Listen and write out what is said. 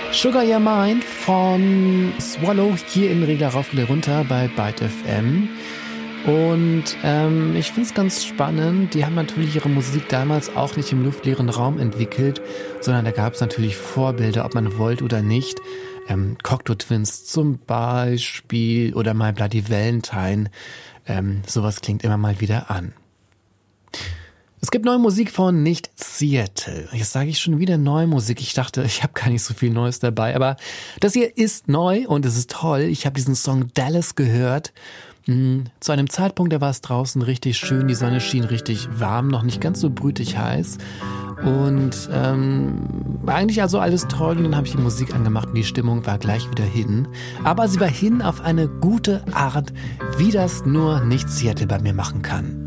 Sugar Your Mind von Swallow hier in Regler rauf, Regler runter bei Byte FM. Und ich finde es ganz spannend, die haben natürlich ihre Musik damals auch nicht im luftleeren Raum entwickelt, sondern da gab es natürlich Vorbilder, ob man wollte oder nicht. Cocteau Twins zum Beispiel oder My Bloody Valentine. Sowas klingt immer mal wieder an. Es gibt neue Musik von Nicht Seattle. Jetzt sage ich schon wieder neue Musik. Ich dachte, ich habe gar nicht so viel Neues dabei, aber das hier ist neu und es ist toll. Ich habe diesen Song Dallas gehört. Zu einem Zeitpunkt, da war es draußen richtig schön, die Sonne schien richtig warm, noch nicht ganz so brütig heiß. Und eigentlich also alles toll. Und dann habe ich die Musik angemacht und die Stimmung war gleich wieder hin. Aber sie war hin auf eine gute Art, wie das nur Nicht Seattle bei mir machen kann.